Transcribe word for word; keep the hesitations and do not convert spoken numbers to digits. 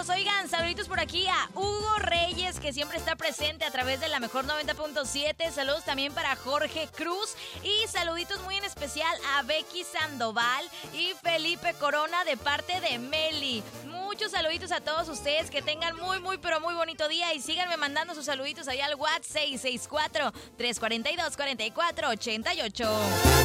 saluditos. Oigan, saluditos por aquí a Hugo Reyes, que siempre está presente a través de la mejor noventa punto siete. Saludos también para Jorge Cruz. Y saluditos muy en especial a Becky Sandoval y Felipe Corona de parte de Meli. Muchos saluditos a todos ustedes, que tengan muy, muy, pero muy bonito día y síganme mandando sus saluditos allá al WhatsApp seis seis cuatro, tres cuatro dos, cuatro cuatro ocho ocho.